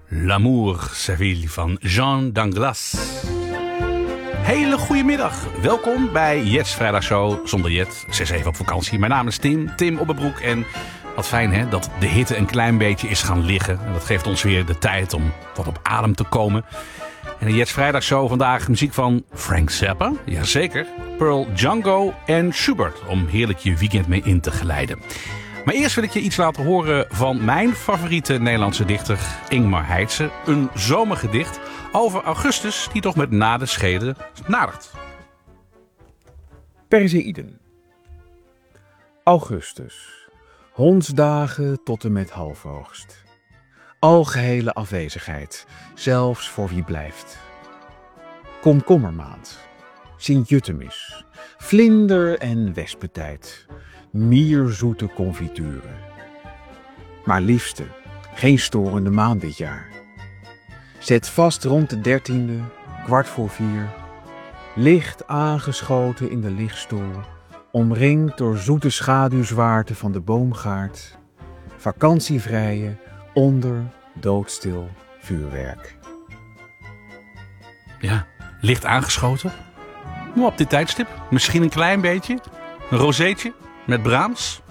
L'amour Seville van Jean Danglas. Hele goede middag. Welkom bij Jet's Vrijdagshow zonder Jet. Ze is even op vakantie. Mijn naam is Tim Opperbroek. En wat fijn hè, dat de hitte een klein beetje is gaan liggen. En dat geeft ons weer de tijd om wat op adem te komen. En in Jet's Vrijdagshow vandaag muziek van Frank Zappa. Jazeker. Pearl Django en Schubert. Om heerlijk je weekend mee in te glijden. Maar eerst wil ik je iets laten horen van mijn favoriete Nederlandse dichter Ingmar Heitse. Een zomergedicht over augustus die toch met na de schede nadert. Perseïden. Augustus. Hondsdagen tot en met halfoogst. Algehele afwezigheid, zelfs voor wie blijft. Komkommermaand. Sint-Jutemis. Vlinder- en wespentijd. Mierzoete confituren. Maar liefste, geen storende maan dit jaar. Zet vast rond de 13e, 3:15, licht aangeschoten in de lichtstoel, omringd door zoete schaduwzwaarte van de boomgaard, vakantievrije, onder doodstil vuurwerk. Ja, licht aangeschoten. Maar op dit tijdstip misschien een klein beetje. Een rozeetje met Brahms.